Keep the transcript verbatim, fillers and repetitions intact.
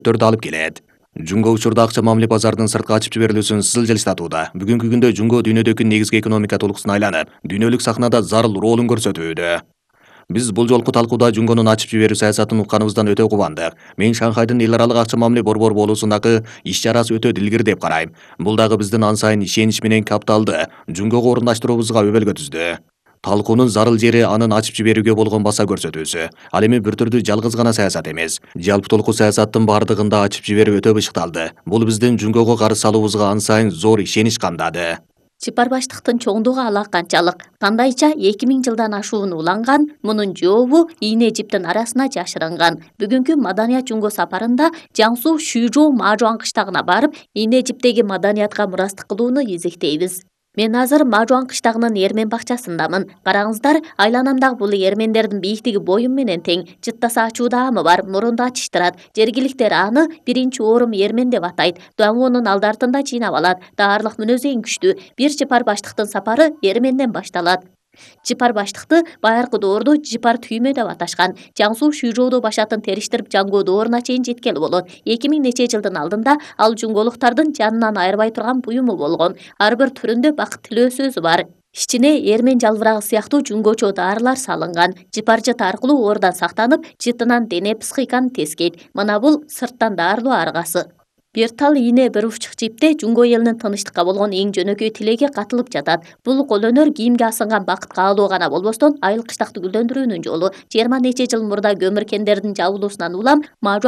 Төрдө алып келет. Жунго учурда акча мамиле базарынын сырткы ачып жиберилүүсүн сылжылыстатууда. Бүгүнкү күндө жунго дүйнөдөгү негизги экономика толкусуна айланып, дүйнөлүк сахнада зарыл ролун көрсөтүүдө. Биз бул жолку талкууда жунгонун ачып жиберүү саясатын укканыбыздан өтө кубандык. Мен Шанхайдын эл аралык акча мамиле борбору болуусундагы иш чарасы өтө дилгир деп карайм. Бул дагы биздин ан сайын ишенич менен капиталды жунгого орундаштыруубузга өбөлгө түздү. Талкуунун зарыл жери анын ачып жиберүүгө болгон баса көрсөтүүсү. Ал эми бир түрдүү жалгыз гана саясат эмес. Жалпы толку саясаттын бардыгында ачып жиберүү өтө бышыкталды. Бул биздин жунгого карыз салуубузга ан сайын зор ишенич камдады. Чыпарбаштыктын чоңдугу ала канчалык, кандайча эки миң жылдан ашуун уланган, мунун жообу ийне жиптин арасына жашырынган. Бүгүнкү маданият жунго сапарында Жаңсу Шүйжоу Мажуан кыштагына барып, ийне жиптеги маданиятка мурастык кылууну изектейбиз. Мен азыр Мажуан кыштагынын эрмен бакчасындамын. Караңыздар, айланамдагы бул эрмендердин бийиктиги боюм менен тең. Жыттаса ачуу даамы бар, мурунду ачыштырат. Жергиликтер аны биринчи орум эрмен деп атайт. Дуамонун алды артында жыйнап алат. Даарлык мүнөзү эң күчтүү. Бир жыпар баштыктын сапары эрменден башталат. Жыпар баштыкты байыркы доордо жыпар түймө деп аташкан. Жаңсу Шүйжоодо башатын териштирип Жаңго дооруна чейин жеткели болот. эки миң нече жылдын алдында ал жунголуктардын жанынан айырбай турган буюму болгон. Ар бир түрүндө бакыт тилөө сөзү бар. Ичине эрмен жалбырагы сыяктуу жунгочо даарылар салынган. Жыпар жыт аркылуу оорудан сактанып, жытынан дене психиканы тескейт. Мына бул сырттан даарылоо аргасы. Бир тал ийне бир уччук жипте жунго элинин тынычтыкка болгон эң жөнөкөй тилеги катылып жатат. Бул кол өнөр кийимге асынган бакыт каалоо гана болбостон, айыл кыштакты гүлдөндүрүүнүн жолу. Жыйырма нече жыл мурда көмүр кендердин жабылуусунан улам